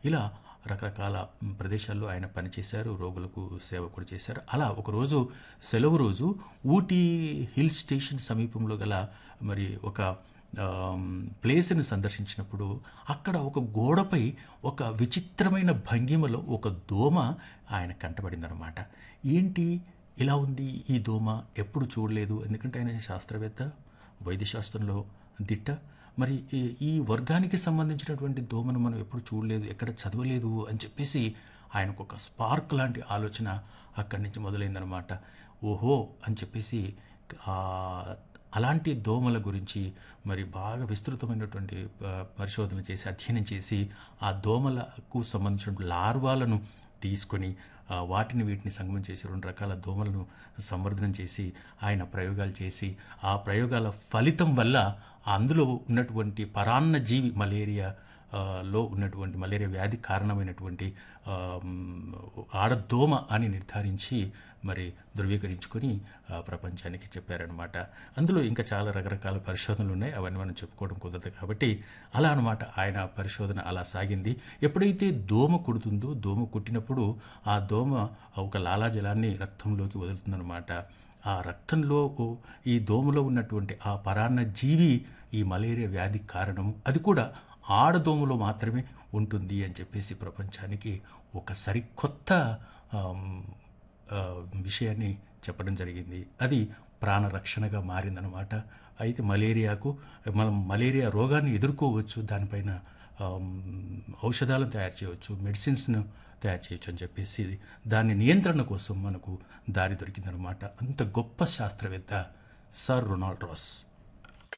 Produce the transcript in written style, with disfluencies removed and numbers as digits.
ఇలా రకరకాల ప్రదేశాల్లో ఆయన పనిచేశారు, రోగులకు సేవ కూడా చేశారు. అలా ఒకరోజు సెలవు రోజు ఊటీ హిల్ స్టేషన్ సమీపంలో గల మరి ఒక ప్లేస్ని సందర్శించినప్పుడు అక్కడ ఒక గోడపై ఒక విచిత్రమైన భంగిమలో ఒక దోమ ఆయన కంటపడిందనమాట. ఏంటి ఇలా ఉంది ఈ దోమ, ఎప్పుడు చూడలేదు. ఎందుకంటే ఆయన శాస్త్రవేత్త, వైద్యశాస్త్రంలో దిట్ట. మరి ఈ వర్గానికి సంబంధించినటువంటి దోమను మనం ఎప్పుడు చూడలేదు, ఎక్కడ చదవలేదు అని చెప్పేసి ఆయనకు ఒక స్పార్క్ లాంటి ఆలోచన అక్కడి నుంచి మొదలైందనమాట. ఓహో అని చెప్పేసి అలాంటి దోమల గురించి మరి బాగా విస్తృతమైనటువంటి పరిశోధన చేసి అధ్యయనం చేసి ఆ దోమలకు సంబంధించిన లార్వాలను తీసుకొని వీటిని సంగమం చేసి 2 రకాల దోమలను సంవర్ధనం చేసి ఆయన ప్రయోగాలు చేసి ఆ ప్రయోగాల ఫలితం వల్ల అందులో ఉన్నటువంటి పరాన్నజీవి లో ఉన్నటువంటి మలేరియా వ్యాధి కారణమైనటువంటి ఆడదోమ అని నిర్ధారించి మరి ధృవీకరించుకొని ప్రపంచానికి చెప్పారనమాట. అందులో ఇంకా చాలా రకరకాల పరిశోధనలు ఉన్నాయి, అవన్నీ మనం చెప్పుకోవడం కుదరదు కాబట్టి అలా అనమాట ఆయన పరిశోధన అలా సాగింది. ఎప్పుడైతే దోమ కుడుతుందో, దోమ కుట్టినప్పుడు ఆ దోమ ఒక లాలాజలాన్ని రక్తంలోకి వదులుతుందనమాట. ఆ రక్తంలో ఈ దోమలో ఉన్నటువంటి ఆ పరాన్నజీవి ఈ మలేరియా వ్యాధి కారణము, అది కూడా ఆడదోమలో మాత్రమే ఉంటుంది అని చెప్పేసి ప్రపంచానికి ఒక సరికొత్త విషయాన్ని చెప్పడం జరిగింది. అది ప్రాణరక్షణగా మారిందనమాట. అయితే మనం మలేరియా రోగాన్ని ఎదుర్కోవచ్చు, దానిపైన ఔషధాలను తయారు చేయవచ్చు, మెడిసిన్స్ను తయారు చేయొచ్చు అని చెప్పేసి దాని నియంత్రణ కోసం మనకు దారి దొరికిందనమాట. అంత గొప్ప శాస్త్రవేత్త సర్ రొనాల్డ్ రాస్.